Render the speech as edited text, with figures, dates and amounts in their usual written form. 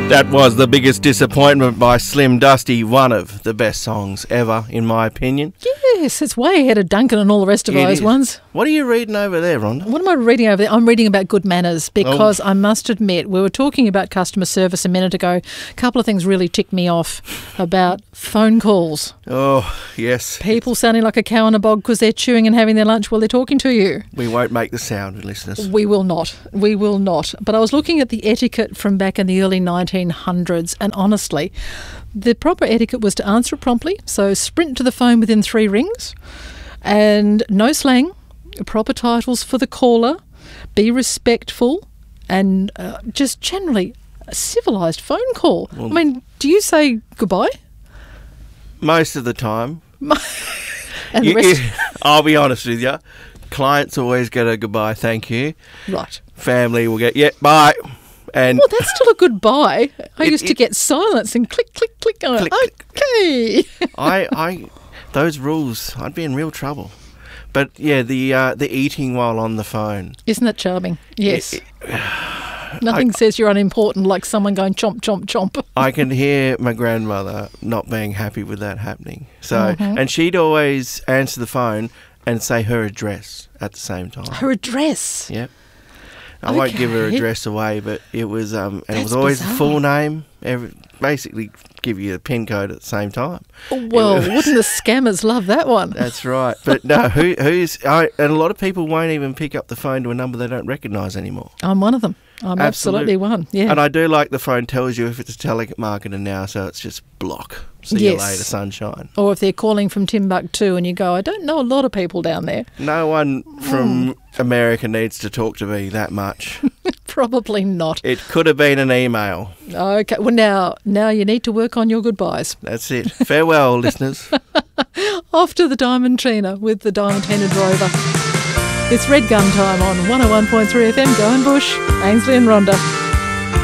That was The Biggest Disappointment by Slim Dusty, one of the best songs ever, in my opinion. Yes, it's way ahead of Duncan and all the rest of those ones. What are you reading over there, Rhonda? What am I reading over there? I'm reading about good manners because I must admit, we were talking about customer service a minute ago. A couple of things really ticked me off about phone calls. Oh, yes. People sounding like a cow in a bog because they're chewing and having their lunch while they're talking to you. We won't make the sound, listeners. We will not. We will not. But I was looking at the etiquette from back in the early 1900s, and honestly, the proper etiquette was to answer promptly, so sprint to the phone within 3 rings, and no slang, proper titles for the caller, be respectful, and just generally a civilised phone call. Well, I mean, do you say goodbye? Most of the time. And the rest? I'll be honest with you. Clients always get a goodbye, thank you. Right. Family will get, bye. And well, that's still a goodbye. I used to get silence and click, click, click. Click, Okay. Those rules, I'd be in real trouble. But yeah, the eating while on the phone. Isn't that charming? Yes. Nothing says you're unimportant like someone going chomp, chomp, chomp. I can hear my grandmother not being happy with that happening. So, and she'd always answer the phone and say her address at the same time. Her address? Yep. I won't give her address away, but it was, and it was always the full name. Basically, give you a PIN code at the same time. Well, wouldn't the scammers love that one? That's right. But no, and a lot of people won't even pick up the phone to a number they don't recognise anymore. I'm one of them. I'm absolutely one. Yeah. And I do like the phone tells you if it's a telemarketer now, so it's just block. See you later, sunshine. Or if they're calling from Timbuktu and you go, I don't know a lot of people down there. No one from America needs to talk to me that much. Probably not. It could have been an email. Okay. Well, now you need to work on your goodbyes. That's it. Farewell, listeners. Off to the Diamond Trina with the Diamond-Headed Rover. It's Red Gun time on 101.3 FM, Goan Bush, Ainsley and Rhonda.